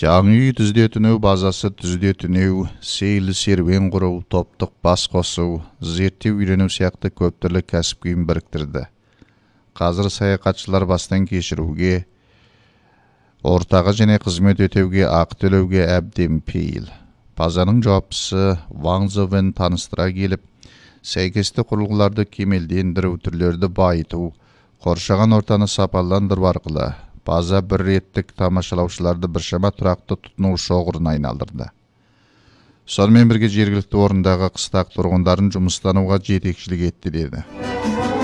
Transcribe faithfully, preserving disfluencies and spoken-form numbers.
Жаңы үй түздетінеу, базасы түздетінеу, сейлі серуен құру, топтық бас қосу, зерттеу үйрену сияқты көп түрлі кәсіп күйін біріктірді. Қазір саяхатшылар бастан кешіруге, ортаға және қызмет өтеуге, ақы төлеуге әбден пейіл. Базаның жауапшысы Ван Зовен таныстыра келіп, сәйкесті құрылғыларды кемелдендіру, түрлерді байыту, қоршаған ортаны сапаландыру арқылы база бір реттік тамашалаушыларды біршама тұрақты тұтыну шоғырына айналдырды. Сонымен бірге жергілікті орындағы қыстақ тұрғындарын жұмыстануға жетекшілік етті деді.